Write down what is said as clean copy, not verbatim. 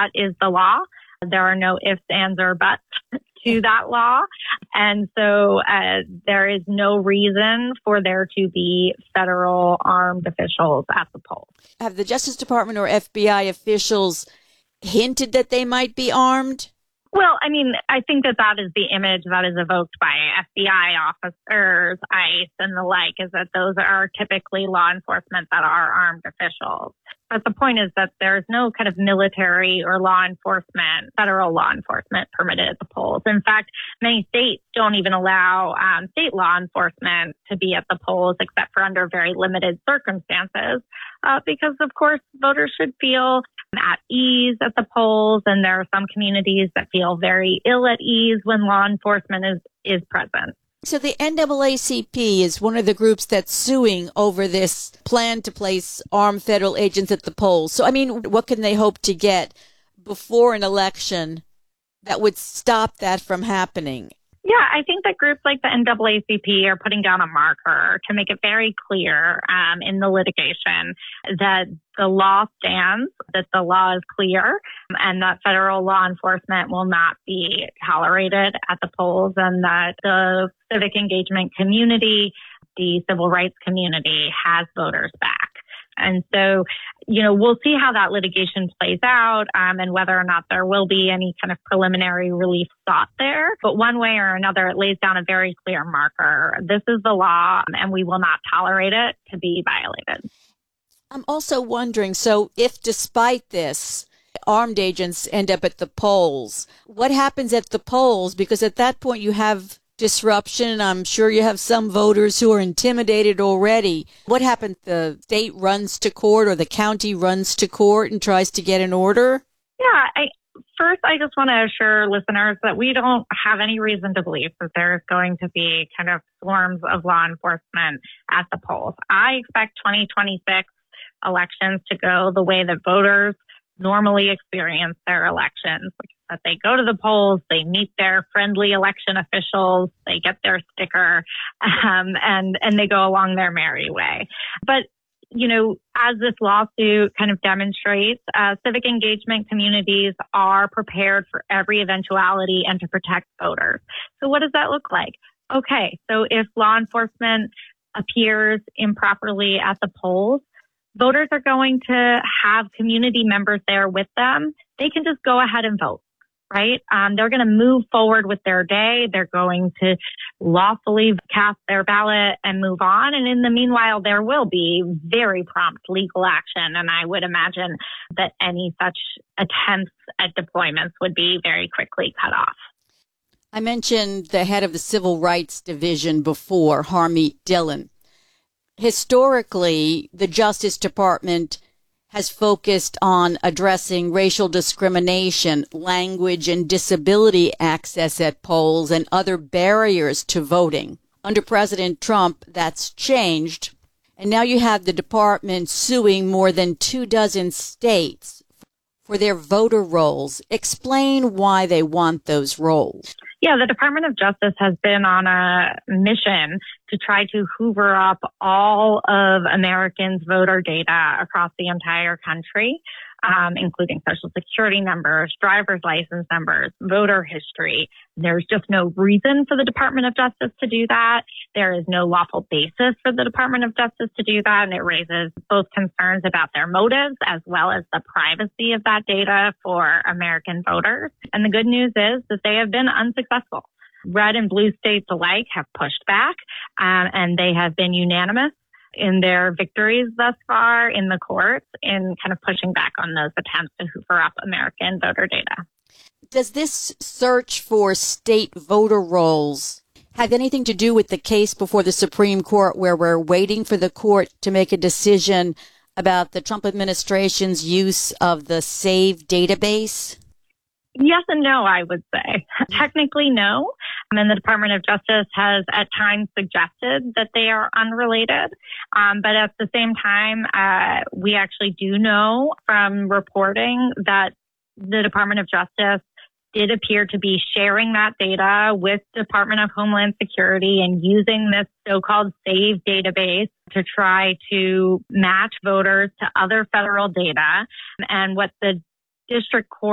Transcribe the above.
that is the law. There are no ifs, ands, or buts to that law. And so there is no reason for there to be federal armed officials at the polls. Have the Justice Department or FBI officials hinted that they might be armed? Well, I mean, I think that is the image that is evoked by FBI officers, ICE, and the like, is that those are typically law enforcement that are armed officials. But the point is that there's no kind of military or federal law enforcement permitted at the polls. In fact, many states don't even allow state law enforcement to be at the polls except for under very limited circumstances, because, of course, voters should feel at ease at the polls, and there are some communities that feel very ill at ease when law enforcement is present. So the NAACP is one of the groups that's suing over this plan to place armed federal agents at the polls. So, I mean, what can they hope to get before an election that would stop that from happening? Yeah, I think that groups like the NAACP are putting down a marker to make it very clear in the litigation that the law stands, that the law is clear, and that federal law enforcement will not be tolerated at the polls, and that the civic engagement community, the civil rights community, has voters back. And so, we'll see how that litigation plays out and whether or not there will be any kind of preliminary relief sought there. But one way or another, it lays down a very clear marker. This is the law, and we will not tolerate it to be violated. I'm also wondering, so if despite this, armed agents end up at the polls, what happens at the polls? Because at that point you have disruption. I'm sure you have some voters who are intimidated already. What happens? The state runs to court or the county runs to court and tries to get an order? Yeah, First, I just want to assure listeners that we don't have any reason to believe that there's going to be kind of swarms of law enforcement at the polls. I expect 2026 elections to go the way that voters normally experience their elections, which is that they go to the polls, they meet their friendly election officials, they get their sticker, and they go along their merry way. But as this lawsuit kind of demonstrates, civic engagement communities are prepared for every eventuality and to protect voters. So what does that look like? Okay, so if law enforcement appears improperly at the polls, voters are going to have community members there with them. They can just go ahead and vote, right? They're going to move forward with their day. They're going to lawfully cast their ballot and move on. And in the meanwhile, there will be very prompt legal action. And I would imagine that any such attempts at deployments would be very quickly cut off. I mentioned the head of the Civil Rights Division before, Harmeet Dillon. Historically, the Justice Department has focused on addressing racial discrimination, language and disability access at polls, and other barriers to voting. Under President Trump, that's changed. And now you have the department suing more than 24 states for their voter rolls. Explain why they want those rolls. Yeah, the Department of Justice has been on a mission to try to hoover up all of Americans' voter data across the entire country, including Social Security numbers, driver's license numbers, voter history. There's just no reason for the Department of Justice to do that. There is no lawful basis for the Department of Justice to do that, and it raises both concerns about their motives as well as the privacy of that data for American voters. And the good news is that they have been unsuccessful. Red and blue states alike have pushed back, and they have been unanimous in their victories thus far in the courts in kind of pushing back on those attempts to hoover up American voter data. Does this search for state voter rolls have anything to do with the case before the Supreme Court, where we're waiting for the court to make a decision about the Trump administration's use of the SAVE database? Yes and no, I would say. Technically, no. And the Department of Justice has at times suggested that they are unrelated. But at the same time, we actually do know from reporting that the Department of Justice did appear to be sharing that data with the Department of Homeland Security and using this so-called SAVE database to try to match voters to other federal data. And what the district court